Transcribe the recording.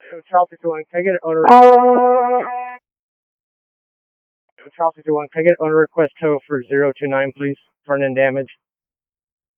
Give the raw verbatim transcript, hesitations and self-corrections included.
Charles fifty-one, can I get an owner? Charles fifty-one, can I get owner request tow for zero two nine, please? Front end damage.